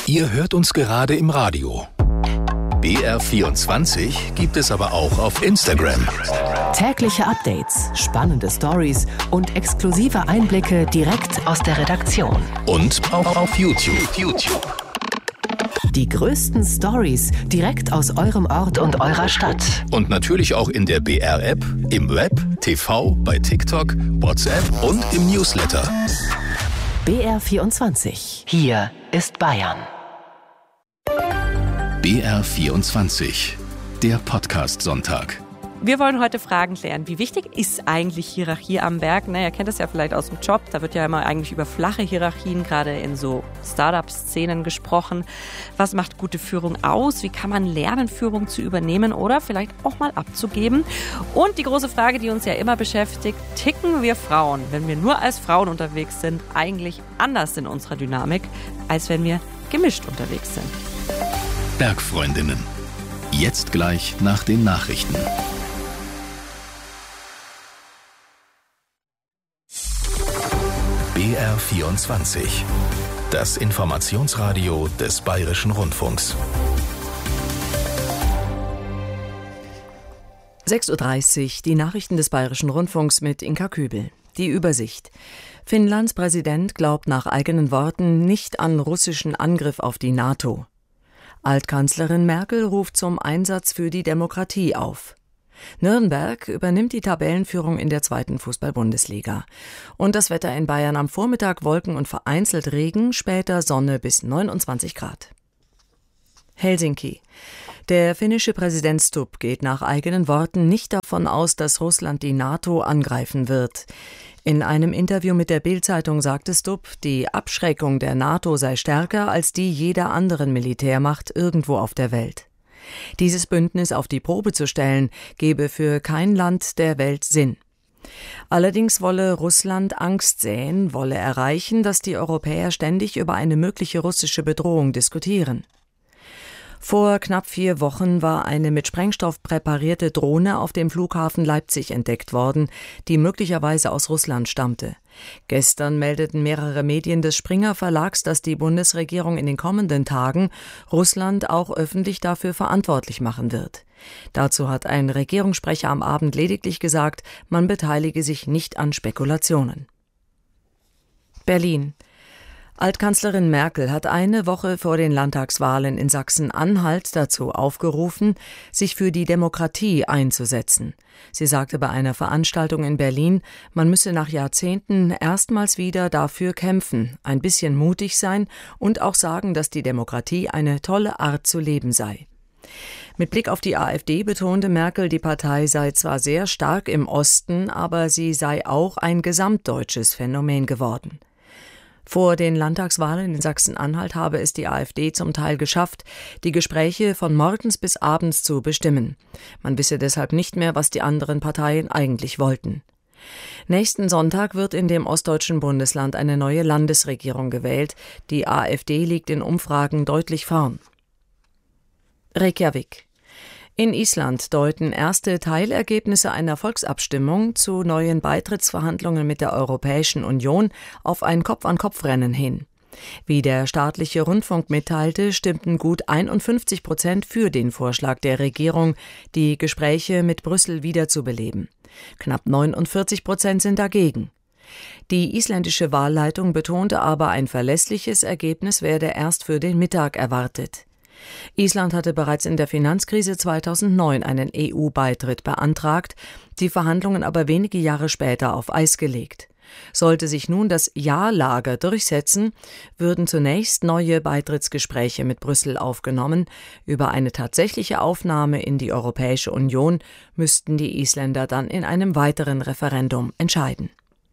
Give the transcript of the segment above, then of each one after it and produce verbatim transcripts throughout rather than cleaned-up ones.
Ihr hört uns gerade im Radio. B R vierundzwanzig gibt es aber auch auf Instagram. Tägliche Updates, spannende Stories und exklusive Einblicke direkt aus der Redaktion. Und auch auf YouTube. YouTube. Die größten Stories direkt aus eurem Ort und eurer Stadt. Und natürlich auch in der B R-App, im Web, T V, bei TikTok, WhatsApp und im Newsletter. B R vierundzwanzig. Hier ist Bayern. B R vierundzwanzig, der Podcast-Sonntag. Wir wollen heute Fragen klären. Wie wichtig ist eigentlich Hierarchie am Werk? Na, ihr kennt das ja vielleicht aus dem Job. Da wird ja immer eigentlich über flache Hierarchien, gerade in so Startup-Szenen gesprochen. Was macht gute Führung aus? Wie kann man lernen, Führung zu übernehmen oder vielleicht auch mal abzugeben? Und die große Frage, die uns ja immer beschäftigt: Ticken wir Frauen, wenn wir nur als Frauen unterwegs sind, eigentlich anders in unserer Dynamik, als wenn wir gemischt unterwegs sind? Bergfreundinnen. Jetzt gleich nach den Nachrichten. B R vierundzwanzig. Das Informationsradio des Bayerischen Rundfunks. sechs Uhr dreißig, die Nachrichten des Bayerischen Rundfunks mit Inka Kübel. Die Übersicht. Finnlands Präsident glaubt nach eigenen Worten nicht an russischen Angriff auf die NATO. Altkanzlerin Merkel ruft zum Einsatz für die Demokratie auf. Nürnberg übernimmt die Tabellenführung in der zweiten Fußball-Bundesliga. Und das Wetter in Bayern: am Vormittag Wolken und vereinzelt Regen, später Sonne bis neunundzwanzig Grad. Helsinki. Der finnische Präsident Stubb geht nach eigenen Worten nicht davon aus, dass Russland die NATO angreifen wird. In einem Interview mit der Bild-Zeitung sagte Stubb, die Abschreckung der NATO sei stärker als die jeder anderen Militärmacht irgendwo auf der Welt. Dieses Bündnis auf die Probe zu stellen, gebe für kein Land der Welt Sinn. Allerdings wolle Russland Angst säen, wolle erreichen, dass die Europäer ständig über eine mögliche russische Bedrohung diskutieren. Vor knapp vier Wochen war eine mit Sprengstoff präparierte Drohne auf dem Flughafen Leipzig entdeckt worden, die möglicherweise aus Russland stammte. Gestern meldeten mehrere Medien des Springer Verlags, dass die Bundesregierung in den kommenden Tagen Russland auch öffentlich dafür verantwortlich machen wird. Dazu hat ein Regierungssprecher am Abend lediglich gesagt, man beteilige sich nicht an Spekulationen. Berlin. Altkanzlerin Merkel hat eine Woche vor den Landtagswahlen in Sachsen-Anhalt dazu aufgerufen, sich für die Demokratie einzusetzen. Sie sagte bei einer Veranstaltung in Berlin, man müsse nach Jahrzehnten erstmals wieder dafür kämpfen, ein bisschen mutig sein und auch sagen, dass die Demokratie eine tolle Art zu leben sei. Mit Blick auf die AfD betonte Merkel, die Partei sei zwar sehr stark im Osten, aber sie sei auch ein gesamtdeutsches Phänomen geworden. Vor den Landtagswahlen in Sachsen-Anhalt habe es die AfD zum Teil geschafft, die Gespräche von morgens bis abends zu bestimmen. Man wisse deshalb nicht mehr, was die anderen Parteien eigentlich wollten. Nächsten Sonntag wird in dem ostdeutschen Bundesland eine neue Landesregierung gewählt. Die AfD liegt in Umfragen deutlich vorn. Reykjavik. In Island deuten erste Teilergebnisse einer Volksabstimmung zu neuen Beitrittsverhandlungen mit der Europäischen Union auf ein Kopf-an-Kopf-Rennen hin. Wie der staatliche Rundfunk mitteilte, stimmten gut einundfünfzig Prozent für den Vorschlag der Regierung, die Gespräche mit Brüssel wiederzubeleben. Knapp neunundvierzig Prozent sind dagegen. Die isländische Wahlleitung betonte aber, ein verlässliches Ergebnis werde erst für den Mittag erwartet. Island hatte bereits in der Finanzkrise zweitausendneun einen E U-Beitritt beantragt, die Verhandlungen aber wenige Jahre später auf Eis gelegt. Sollte sich nun das Ja-Lager durchsetzen, würden zunächst neue Beitrittsgespräche mit Brüssel aufgenommen. Über eine tatsächliche Aufnahme in die Europäische Union müssten die Isländer dann in einem weiteren Referendum entscheiden.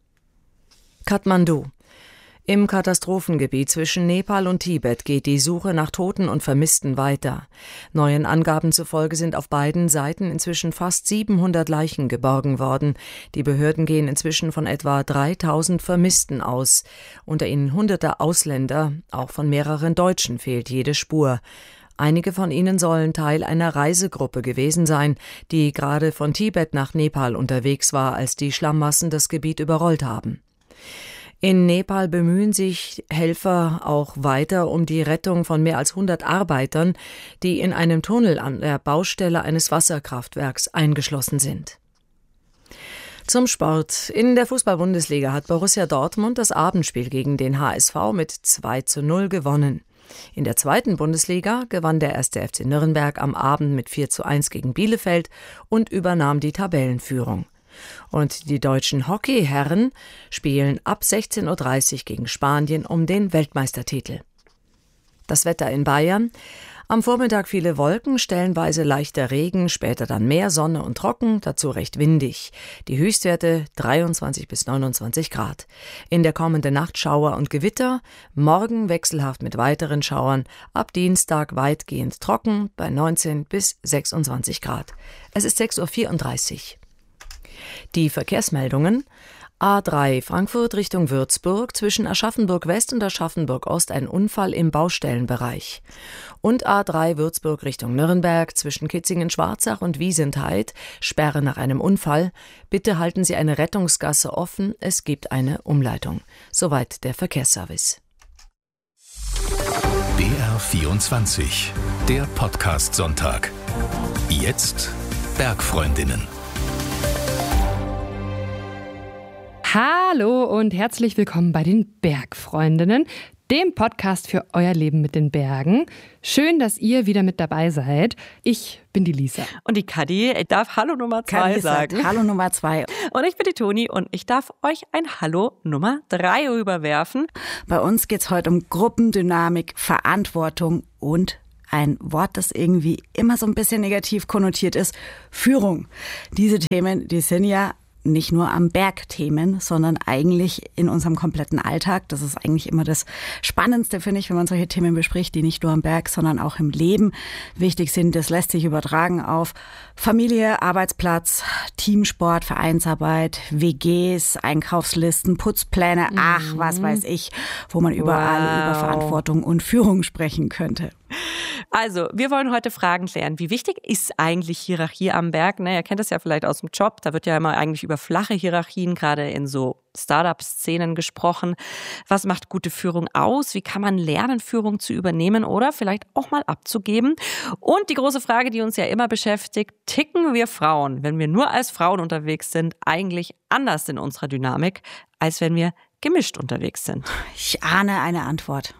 Kathmandu. Im Katastrophengebiet zwischen Nepal und Tibet geht die Suche nach Toten und Vermissten weiter. Neuen Angaben zufolge sind auf beiden Seiten inzwischen fast siebenhundert Leichen geborgen worden. Die Behörden gehen inzwischen von etwa dreitausend Vermissten aus. Unter ihnen hunderte Ausländer, auch von mehreren Deutschen fehlt jede Spur. Einige von ihnen sollen Teil einer Reisegruppe gewesen sein, die gerade von Tibet nach Nepal unterwegs war, als die Schlammmassen das Gebiet überrollt haben. In Nepal bemühen sich Helfer auch weiter um die Rettung von mehr als hundert Arbeitern, die in einem Tunnel an der Baustelle eines Wasserkraftwerks eingeschlossen sind. Zum Sport. In der Fußball-Bundesliga hat Borussia Dortmund das Abendspiel gegen den H S V mit zwei zu null gewonnen. In der zweiten Bundesliga gewann der erste F C Nürnberg am Abend mit vier zu eins gegen Bielefeld und übernahm die Tabellenführung. Und die deutschen Hockeyherren spielen ab sechzehn Uhr dreißig gegen Spanien um den Weltmeistertitel. Das Wetter in Bayern. Am Vormittag viele Wolken, stellenweise leichter Regen, später dann mehr Sonne und trocken, dazu recht windig. Die Höchstwerte dreiundzwanzig bis neunundzwanzig Grad. In der kommenden Nacht Schauer und Gewitter, morgen wechselhaft mit weiteren Schauern, ab Dienstag weitgehend trocken bei neunzehn bis sechsundzwanzig Grad. Es ist sechs Uhr vierunddreißig. Die Verkehrsmeldungen. A drei Frankfurt Richtung Würzburg, zwischen Aschaffenburg West und Aschaffenburg Ost ein Unfall im Baustellenbereich. Und A drei Würzburg Richtung Nürnberg, zwischen Kitzingen-Schwarzach und Wiesentheid, Sperre nach einem Unfall. Bitte halten Sie eine Rettungsgasse offen, es gibt eine Umleitung. Soweit der Verkehrsservice. B R vierundzwanzig, der Podcast Sonntag. Jetzt Bergfreundinnen. Hallo und herzlich willkommen bei den Bergfreundinnen, dem Podcast für euer Leben mit den Bergen. Schön, dass ihr wieder mit dabei seid. Ich bin die Lisa. Und die Kadi, ich darf Hallo Nummer zwei sagen. Sagt, Hallo Nummer zwei. Und ich bin die Toni und ich darf euch ein Hallo Nummer drei rüberwerfen. Bei uns geht es heute um Gruppendynamik, Verantwortung und ein Wort, das irgendwie immer so ein bisschen negativ konnotiert ist, Führung. Diese Themen, die sind ja nicht nur am Berg Themen, sondern eigentlich in unserem kompletten Alltag. Das ist eigentlich immer das Spannendste, finde ich, wenn man solche Themen bespricht, die nicht nur am Berg, sondern auch im Leben wichtig sind. Das lässt sich übertragen auf Familie, Arbeitsplatz, Teamsport, Vereinsarbeit, W Gs, Einkaufslisten, Putzpläne, mhm. ach, was weiß ich, wo man überall wow. über Verantwortung und Führung sprechen könnte. Also, wir wollen heute Fragen klären. Wie wichtig ist eigentlich Hierarchie am Berg? Na, ihr kennt das ja vielleicht aus dem Job. Da wird ja immer eigentlich über flache Hierarchien, gerade in so Startup-Szenen gesprochen. Was macht gute Führung aus? Wie kann man lernen, Führung zu übernehmen oder vielleicht auch mal abzugeben? Und die große Frage, die uns ja immer beschäftigt, ticken wir Frauen, wenn wir nur als Frauen unterwegs sind, eigentlich anders in unserer Dynamik, als wenn wir gemischt unterwegs sind? Ich ahne eine Antwort.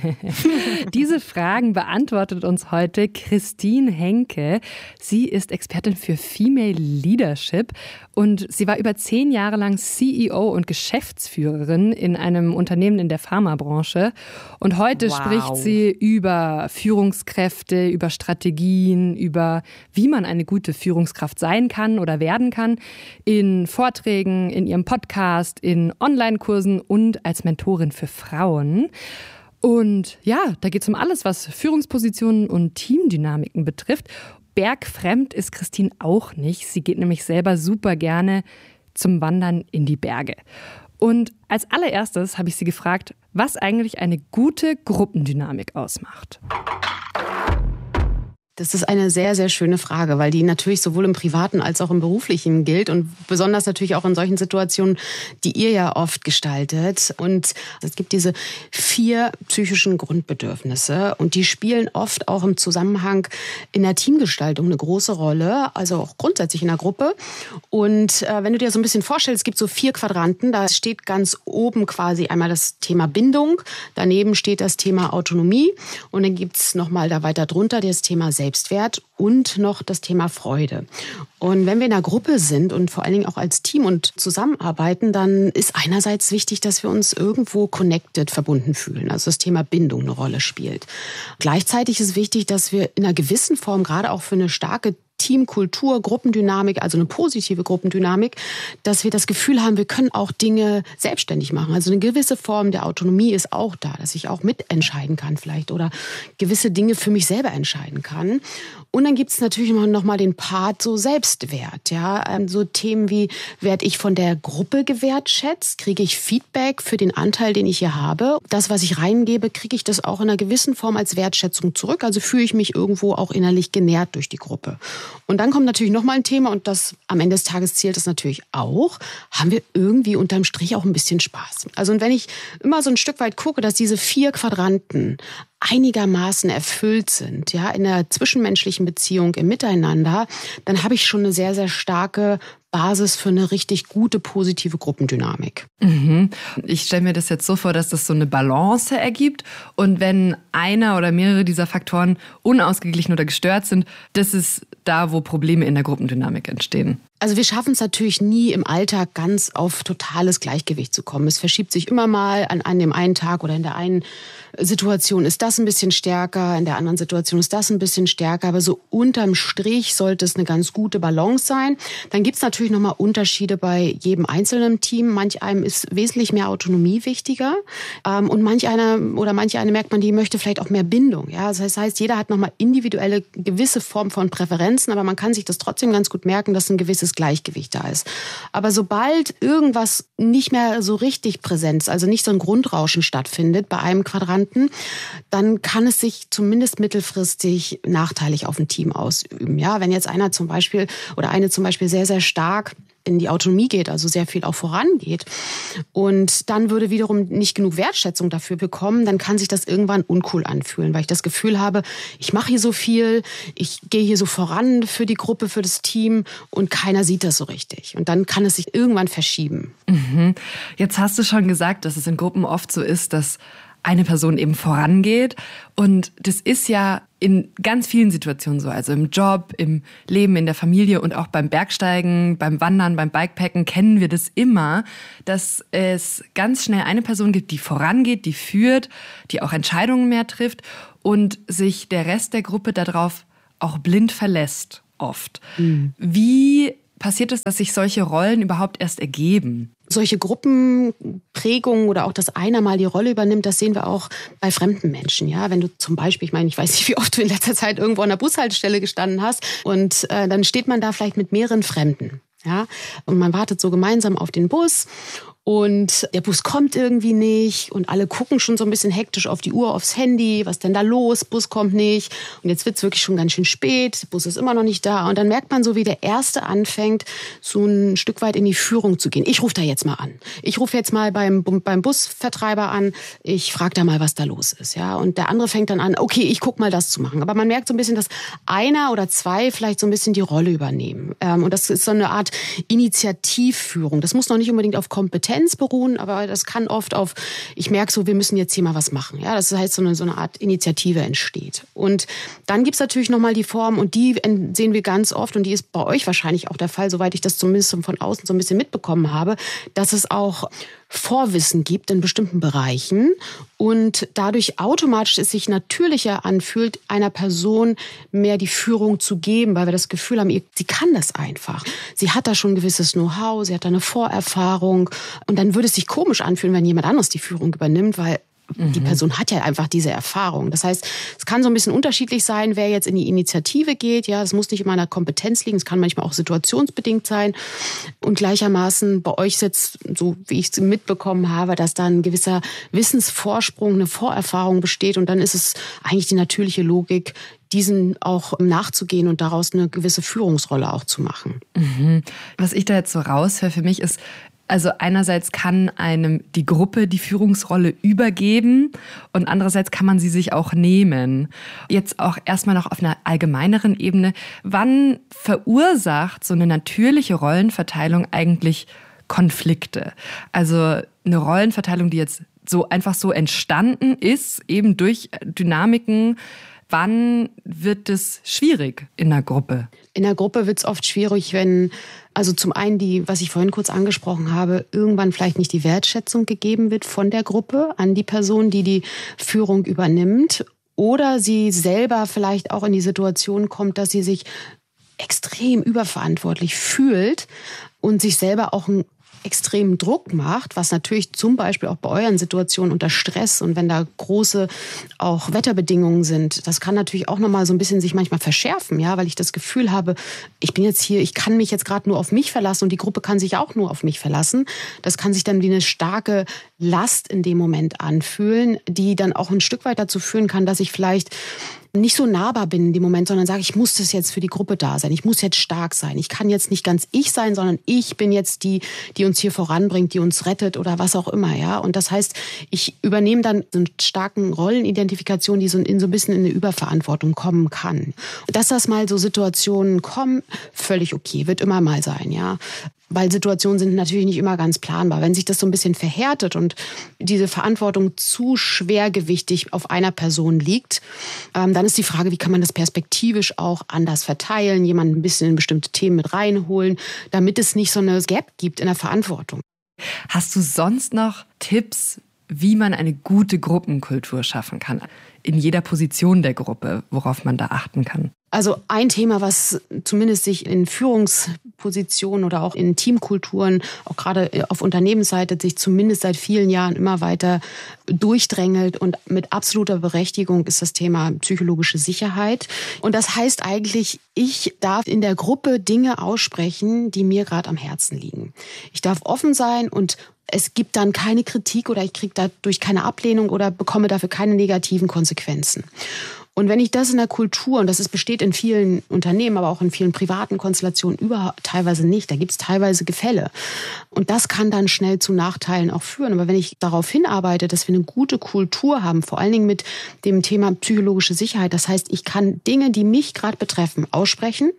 Diese Fragen beantwortet uns heute Christine Henke. Sie ist Expertin für Female Leadership und sie war über zehn Jahre lang C E O und Geschäftsführerin in einem Unternehmen in der Pharmabranche. Und heute wow. spricht sie über Führungskräfte, über Strategien, über wie man eine gute Führungskraft sein kann oder werden kann, in Vorträgen, in ihrem Podcast, in Online-Kursen und als Mentorin für Frauen. Und ja, da geht es um alles, was Führungspositionen und Teamdynamiken betrifft. Bergfremd ist Christine auch nicht. Sie geht nämlich selber super gerne zum Wandern in die Berge. Und als allererstes habe ich sie gefragt, was eigentlich eine gute Gruppendynamik ausmacht. Das ist eine sehr, sehr schöne Frage, weil die natürlich sowohl im Privaten als auch im Beruflichen gilt und besonders natürlich auch in solchen Situationen, die ihr ja oft gestaltet. Und es gibt diese vier psychischen Grundbedürfnisse und die spielen oft auch im Zusammenhang in der Teamgestaltung eine große Rolle, also auch grundsätzlich in der Gruppe. Und äh, wenn du dir so ein bisschen vorstellst, es gibt so vier Quadranten, da steht ganz oben quasi einmal das Thema Bindung, daneben steht das Thema Autonomie und dann gibt's nochmal da weiter drunter das Thema Selbst. Selbstwert und noch das Thema Freude. Und wenn wir in einer Gruppe sind und vor allen Dingen auch als Team und zusammenarbeiten, dann ist einerseits wichtig, dass wir uns irgendwo connected, verbunden fühlen. Also das Thema Bindung eine Rolle spielt. Gleichzeitig ist wichtig, dass wir in einer gewissen Form, gerade auch für eine starke Teamkultur, Gruppendynamik, also eine positive Gruppendynamik, dass wir das Gefühl haben, wir können auch Dinge selbstständig machen. Also eine gewisse Form der Autonomie ist auch da, dass ich auch mitentscheiden kann vielleicht oder gewisse Dinge für mich selber entscheiden kann. Und dann gibt es natürlich noch mal den Part so Selbstwert, ja, so Themen wie, werde ich von der Gruppe gewertschätzt, kriege ich Feedback für den Anteil, den ich hier habe. Das, was ich reingebe, kriege ich das auch in einer gewissen Form als Wertschätzung zurück. Also fühle ich mich irgendwo auch innerlich genährt durch die Gruppe. Und dann kommt natürlich nochmal ein Thema und das am Ende des Tages zählt es natürlich auch, haben wir irgendwie unterm Strich auch ein bisschen Spaß. Also und wenn ich immer so ein Stück weit gucke, dass diese vier Quadranten einigermaßen erfüllt sind, ja, in der zwischenmenschlichen Beziehung, im Miteinander, dann habe ich schon eine sehr, sehr starke Basis für eine richtig gute, positive Gruppendynamik. Mhm. Ich stelle mir das jetzt so vor, dass das so eine Balance ergibt und wenn einer oder mehrere dieser Faktoren unausgeglichen oder gestört sind, das ist da, wo Probleme in der Gruppendynamik entstehen. Also wir schaffen es natürlich nie im Alltag ganz auf totales Gleichgewicht zu kommen. Es verschiebt sich immer mal an, an dem einen Tag oder in der einen Situation ist das ein bisschen stärker, in der anderen Situation ist das ein bisschen stärker. Aber so unterm Strich sollte es eine ganz gute Balance sein. Dann gibt es natürlich nochmal Unterschiede bei jedem einzelnen Team. Manch einem ist wesentlich mehr Autonomie wichtiger ähm, und manch einer oder manche eine merkt man, die möchte vielleicht auch mehr Bindung. Ja, das heißt, jeder hat nochmal individuelle gewisse Form von Präferenzen, aber man kann sich das trotzdem ganz gut merken, dass ein gewisses Gleichgewicht da ist. Aber sobald irgendwas nicht mehr so richtig präsent ist, also nicht so ein Grundrauschen stattfindet bei einem Quadranten, dann kann es sich zumindest mittelfristig nachteilig auf ein Team ausüben. Ja, wenn jetzt einer zum Beispiel oder eine zum Beispiel sehr, sehr stark in die Autonomie geht, also sehr viel auch vorangeht und dann würde wiederum nicht genug Wertschätzung dafür bekommen, dann kann sich das irgendwann uncool anfühlen, weil ich das Gefühl habe, ich mache hier so viel, ich gehe hier so voran für die Gruppe, für das Team und keiner sieht das so richtig. Und dann kann es sich irgendwann verschieben. Mhm. Jetzt hast du schon gesagt, dass es in Gruppen oft so ist, dass eine Person eben vorangeht. Und das ist ja in ganz vielen Situationen so, also im Job, im Leben, in der Familie und auch beim Bergsteigen, beim Wandern, beim Bikepacken kennen wir das immer, dass es ganz schnell eine Person gibt, die vorangeht, die führt, die auch Entscheidungen mehr trifft und sich der Rest der Gruppe darauf auch blind verlässt, oft. Mhm. Wie passiert es, dass sich solche Rollen überhaupt erst ergeben? Solche Gruppenprägungen oder auch, dass einer mal die Rolle übernimmt, das sehen wir auch bei fremden Menschen. Ja, wenn du zum Beispiel, ich meine, ich weiß nicht, wie oft du in letzter Zeit irgendwo an der Bushaltestelle gestanden hast und äh, dann steht man da vielleicht mit mehreren Fremden. Ja, und man wartet so gemeinsam auf den Bus. Und der Bus kommt irgendwie nicht und alle gucken schon so ein bisschen hektisch auf die Uhr, aufs Handy. Was denn da los? Bus kommt nicht. Und jetzt wird's wirklich schon ganz schön spät. Der Bus ist immer noch nicht da. Und dann merkt man so, wie der Erste anfängt, so ein Stück weit in die Führung zu gehen. Ich rufe da jetzt mal an. Ich rufe jetzt mal beim, beim Busvertreiber an. Ich frage da mal, was da los ist. Ja, und der andere fängt dann an, okay, ich guck mal, das zu machen. Aber man merkt so ein bisschen, dass einer oder zwei vielleicht so ein bisschen die Rolle übernehmen. Und das ist so eine Art Initiativführung. Das muss noch nicht unbedingt auf Kompetenz beruhen, aber das kann oft auf, ich merke so, wir müssen jetzt hier mal was machen. Ja, das heißt, so eine, so eine Art Initiative entsteht. Und dann gibt's natürlich nochmal die Form, und die sehen wir ganz oft, und die ist bei euch wahrscheinlich auch der Fall, soweit ich das zumindest von außen so ein bisschen mitbekommen habe, dass es auch Vorwissen gibt in bestimmten Bereichen und dadurch automatisch es sich natürlicher anfühlt, einer Person mehr die Führung zu geben, weil wir das Gefühl haben, sie kann das einfach. Sie hat da schon ein gewisses Know-how, sie hat da eine Vorerfahrung und dann würde es sich komisch anfühlen, wenn jemand anderes die Führung übernimmt, weil die Person hat ja einfach diese Erfahrung. Das heißt, es kann so ein bisschen unterschiedlich sein, wer jetzt in die Initiative geht. Ja, das muss nicht immer an der Kompetenz liegen. Es kann manchmal auch situationsbedingt sein. Und gleichermaßen bei euch jetzt, so wie ich es mitbekommen habe, dass da ein gewisser Wissensvorsprung, eine Vorerfahrung besteht. Und dann ist es eigentlich die natürliche Logik, diesen auch nachzugehen und daraus eine gewisse Führungsrolle auch zu machen. Mhm. Was ich da jetzt so raushöre für mich ist, also einerseits kann einem die Gruppe die Führungsrolle übergeben und andererseits kann man sie sich auch nehmen. Jetzt auch erstmal noch auf einer allgemeineren Ebene. Wann verursacht so eine natürliche Rollenverteilung eigentlich Konflikte? Also eine Rollenverteilung, die jetzt so einfach so entstanden ist, eben durch Dynamiken. Wann wird es schwierig in der Gruppe? In der Gruppe wird es oft schwierig, wenn, also zum einen die, was ich vorhin kurz angesprochen habe, irgendwann vielleicht nicht die Wertschätzung gegeben wird von der Gruppe an die Person, die die Führung übernimmt. Oder sie selber vielleicht auch in die Situation kommt, dass sie sich extrem überverantwortlich fühlt und sich selber auch ein extremen Druck macht, was natürlich zum Beispiel auch bei euren Situationen unter Stress und wenn da große auch Wetterbedingungen sind, das kann natürlich auch nochmal so ein bisschen sich manchmal verschärfen, ja, weil ich das Gefühl habe, ich bin jetzt hier, ich kann mich jetzt gerade nur auf mich verlassen und die Gruppe kann sich auch nur auf mich verlassen. Das kann sich dann wie eine starke Last in dem Moment anfühlen, die dann auch ein Stück weit dazu führen kann, dass ich vielleicht nicht so nahbar bin in dem Moment, sondern sage, ich muss das jetzt für die Gruppe da sein. Ich muss jetzt stark sein. Ich kann jetzt nicht ganz ich sein, sondern ich bin jetzt die, die uns hier voranbringt, die uns rettet oder was auch immer. Ja? Und das heißt, ich übernehme dann so eine starken Rollenidentifikation, die so in so ein bisschen in eine Überverantwortung kommen kann. Dass das mal so Situationen kommen, völlig okay, wird immer mal sein, ja. Weil Situationen sind natürlich nicht immer ganz planbar. Wenn sich das so ein bisschen verhärtet und diese Verantwortung zu schwergewichtig auf einer Person liegt, ähm, dann ist die Frage, wie kann man das perspektivisch auch anders verteilen, jemanden ein bisschen in bestimmte Themen mit reinholen, damit es nicht so eine Gap gibt in der Verantwortung. Hast du sonst noch Tipps, wie man eine gute Gruppenkultur schaffen kann? In jeder Position der Gruppe, worauf man da achten kann? Also ein Thema, was zumindest sich in Führungspositionen oder auch in Teamkulturen, auch gerade auf Unternehmensseite, sich zumindest seit vielen Jahren immer weiter durchdrängelt und mit absoluter Berechtigung, ist das Thema psychologische Sicherheit. Und das heißt eigentlich, ich darf in der Gruppe Dinge aussprechen, die mir gerade am Herzen liegen. Ich darf offen sein und es gibt dann keine Kritik oder ich kriege dadurch keine Ablehnung oder bekomme dafür keine negativen Konsequenzen. Und wenn ich das in der Kultur, und das ist, besteht in vielen Unternehmen, aber auch in vielen privaten Konstellationen überhaupt teilweise nicht, da gibt es teilweise Gefälle. Und das kann dann schnell zu Nachteilen auch führen. Aber wenn ich darauf hinarbeite, dass wir eine gute Kultur haben, vor allen Dingen mit dem Thema psychologische Sicherheit, das heißt, ich kann Dinge, die mich gerade betreffen, aussprechen,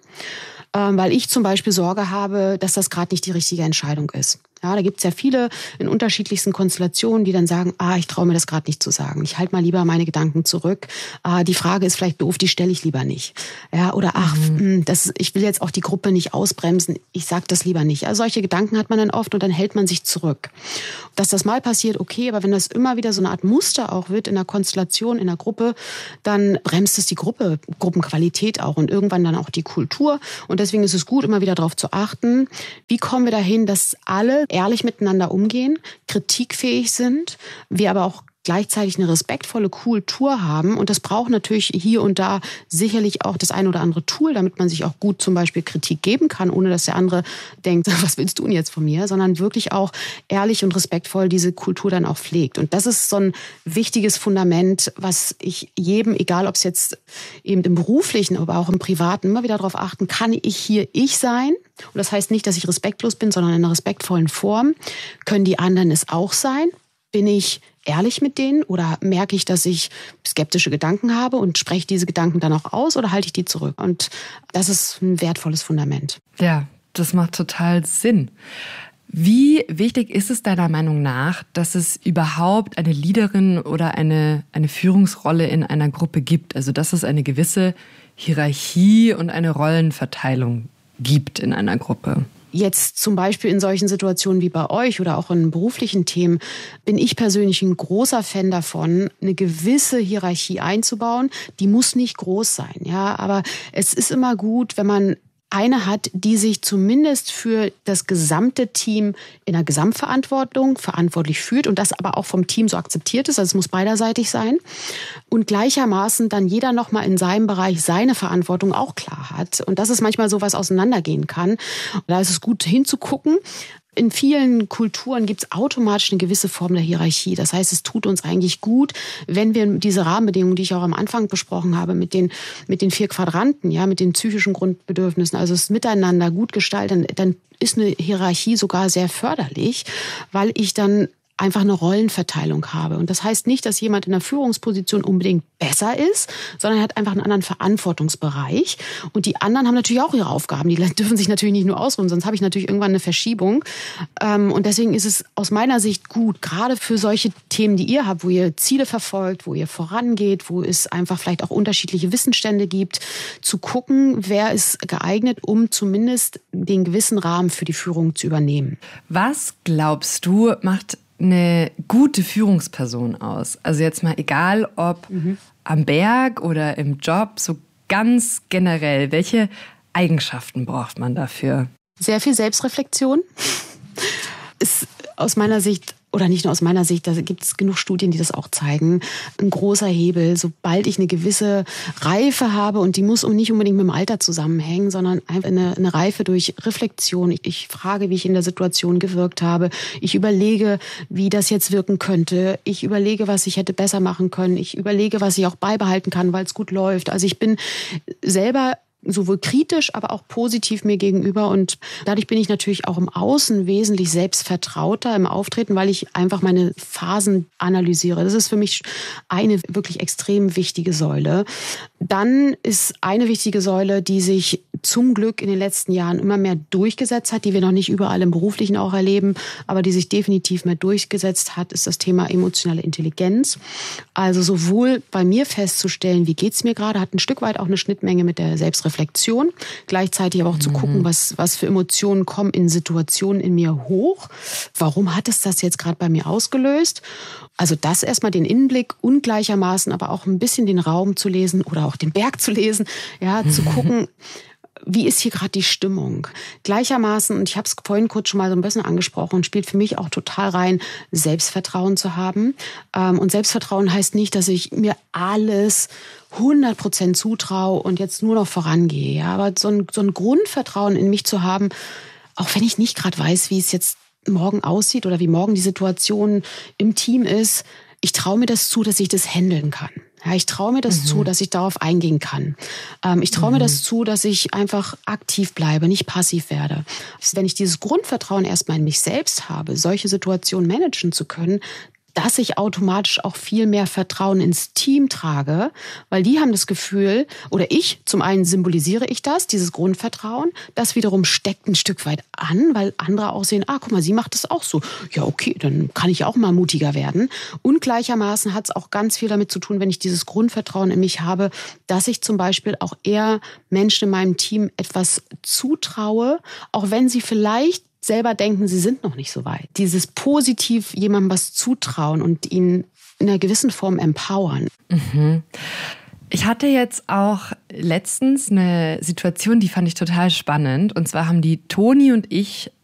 weil ich zum Beispiel Sorge habe, dass das gerade nicht die richtige Entscheidung ist. Ja, da gibt es ja viele in unterschiedlichsten Konstellationen, die dann sagen, ah, ich traue mir das gerade nicht zu sagen. Ich halte mal lieber meine Gedanken zurück. Ah, die Frage ist vielleicht doof, die stelle ich lieber nicht. Ja, oder ach, mhm. das, ich will jetzt auch die Gruppe nicht ausbremsen. Ich sage das lieber nicht. Also solche Gedanken hat man dann oft und dann hält man sich zurück. Dass das mal passiert, okay, aber wenn das immer wieder so eine Art Muster auch wird in der Konstellation, in der Gruppe, dann bremst es die Gruppe, Gruppenqualität auch und irgendwann dann auch die Kultur. Und deswegen ist es gut, immer wieder darauf zu achten, wie kommen wir dahin, dass alle ehrlich miteinander umgehen, kritikfähig sind, wir aber auch gleichzeitig eine respektvolle Kultur haben. Und das braucht natürlich hier und da sicherlich auch das ein oder andere Tool, damit man sich auch gut zum Beispiel Kritik geben kann, ohne dass der andere denkt, was willst du denn jetzt von mir? Sondern wirklich auch ehrlich und respektvoll diese Kultur dann auch pflegt. Und das ist so ein wichtiges Fundament, was ich jedem, egal ob es jetzt eben im Beruflichen, aber auch im Privaten, immer wieder darauf achten, kann ich hier ich sein? Und das heißt nicht, dass ich respektlos bin, sondern in einer respektvollen Form. Können die anderen es auch sein? Bin ich ehrlich mit denen oder merke ich, dass ich skeptische Gedanken habe und spreche diese Gedanken dann auch aus oder halte ich die zurück? Und das ist ein wertvolles Fundament. Ja, das macht total Sinn. Wie wichtig ist es deiner Meinung nach, dass es überhaupt eine Leaderin oder eine, eine Führungsrolle in einer Gruppe gibt? Also dass es eine gewisse Hierarchie und eine Rollenverteilung gibt in einer Gruppe? Jetzt zum Beispiel in solchen Situationen wie bei euch oder auch in beruflichen Themen bin ich persönlich ein großer Fan davon, eine gewisse Hierarchie einzubauen. Die muss nicht groß sein, ja, aber es ist immer gut, wenn man eine hat, die sich zumindest für das gesamte Team in der Gesamtverantwortung verantwortlich fühlt und das aber auch vom Team so akzeptiert ist. Also es muss beiderseitig sein. Und gleichermaßen dann jeder nochmal in seinem Bereich seine Verantwortung auch klar hat. Und dass es manchmal so was auseinandergehen kann. Da ist es gut hinzugucken. In vielen Kulturen gibt es automatisch eine gewisse Form der Hierarchie. Das heißt, es tut uns eigentlich gut, wenn wir diese Rahmenbedingungen, die ich auch am Anfang besprochen habe, mit den, mit den vier Quadranten, ja, mit den psychischen Grundbedürfnissen, also das Miteinander gut gestalten, dann ist eine Hierarchie sogar sehr förderlich, weil ich dann einfach eine Rollenverteilung habe. Und das heißt nicht, dass jemand in der Führungsposition unbedingt besser ist, sondern er hat einfach einen anderen Verantwortungsbereich. Und die anderen haben natürlich auch ihre Aufgaben. Die dürfen sich natürlich nicht nur ausruhen, sonst habe ich natürlich irgendwann eine Verschiebung. Und deswegen ist es aus meiner Sicht gut, gerade für solche Themen, die ihr habt, wo ihr Ziele verfolgt, wo ihr vorangeht, wo es einfach vielleicht auch unterschiedliche Wissensstände gibt, zu gucken, wer ist geeignet, um zumindest den gewissen Rahmen für die Führung zu übernehmen. Was glaubst du, macht eine gute Führungsperson aus? Also jetzt mal egal, ob mhm. am Berg oder im Job, so ganz generell. Welche Eigenschaften braucht man dafür? Sehr viel Selbstreflexion ist aus meiner Sicht oder nicht nur aus meiner Sicht, da gibt es genug Studien, die das auch zeigen, ein großer Hebel, sobald ich eine gewisse Reife habe, und die muss nicht unbedingt mit dem Alter zusammenhängen, sondern einfach eine, eine Reife durch Reflexion. Ich, ich frage, wie ich in der Situation gewirkt habe. Ich überlege, wie das jetzt wirken könnte. Ich überlege, was ich hätte besser machen können. Ich überlege, was ich auch beibehalten kann, weil es gut läuft. Also ich bin selber sowohl kritisch, aber auch positiv mir gegenüber, und dadurch bin ich natürlich auch im Außen wesentlich selbstvertrauter im Auftreten, weil ich einfach meine Phasen analysiere. Das ist für mich eine wirklich extrem wichtige Säule. Dann ist eine wichtige Säule, die sich zum Glück in den letzten Jahren immer mehr durchgesetzt hat, die wir noch nicht überall im Beruflichen auch erleben, aber die sich definitiv mehr durchgesetzt hat, ist das Thema emotionale Intelligenz. Also sowohl bei mir festzustellen, wie geht's mir gerade, hat ein Stück weit auch eine Schnittmenge mit der Selbstreflexion, gleichzeitig aber auch mhm. zu gucken, was, was für Emotionen kommen in Situationen in mir hoch. Warum hat es das jetzt gerade bei mir ausgelöst? Also das erstmal den Innenblick und gleichermaßen aber auch ein bisschen den Raum zu lesen oder auch den Berg zu lesen, ja, zu gucken, wie ist hier gerade die Stimmung? Gleichermaßen, und ich habe es vorhin kurz schon mal so ein bisschen angesprochen, spielt für mich auch total rein, Selbstvertrauen zu haben. Und Selbstvertrauen heißt nicht, dass ich mir alles hundert Prozent zutraue und jetzt nur noch vorangehe. Ja? Aber so ein, so ein Grundvertrauen in mich zu haben, auch wenn ich nicht gerade weiß, wie es jetzt morgen aussieht oder wie morgen die Situation im Team ist, ich traue mir das zu, dass ich das handeln kann. Ja, ich traue mir das mhm. zu, dass ich darauf eingehen kann. Ähm, ich traue mhm. mir das zu, dass ich einfach aktiv bleibe, nicht passiv werde. Wenn ich dieses Grundvertrauen erstmal in mich selbst habe, solche Situationen managen zu können, dass ich automatisch auch viel mehr Vertrauen ins Team trage, weil die haben das Gefühl, oder ich, zum einen symbolisiere ich das, dieses Grundvertrauen, das wiederum steckt ein Stück weit an, weil andere auch sehen, ah, guck mal, sie macht das auch so. Ja, okay, dann kann ich auch mal mutiger werden. Und gleichermaßen hat es auch ganz viel damit zu tun, wenn ich dieses Grundvertrauen in mich habe, dass ich zum Beispiel auch eher Menschen in meinem Team etwas zutraue, auch wenn sie vielleicht selber denken, sie sind noch nicht so weit. Dieses positiv jemandem was zutrauen und ihn in einer gewissen Form empowern. Mhm. Ich hatte jetzt auch letztens eine Situation, die fand ich total spannend. Und zwar haben die Toni und ich